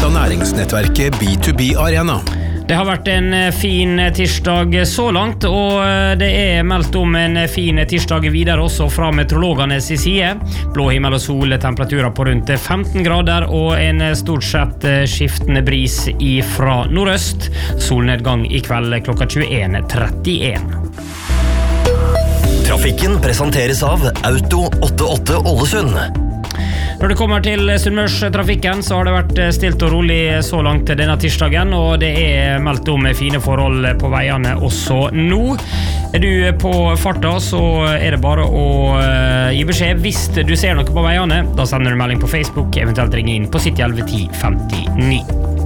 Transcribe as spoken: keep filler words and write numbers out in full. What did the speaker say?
av næringsnettverket B to B Arena. Det har vært en fin tirsdag så langt, og det er meldt om en fin tirsdag videre også fra meteorologenes side. Blå himmel og sol, temperaturer på rundt femten grader, og en stort sett skiftende bris fra nordøst. Solnedgang i kveld klokka tjueen trettien. Trafikken presenteres av Auto åttiåtte Ålesund. Når det kommer til Sunnmørstrafikken så har det vært stilt og rolig så langt denne tirsdagen, og det er meldt om fine forhold på veiene også nå. Er du på farta, så er det bare å gi beskjed hvis du ser noe på veiene. Da sender du melding på Facebook, eventuelt ring inn på sytti elleve ti femtini.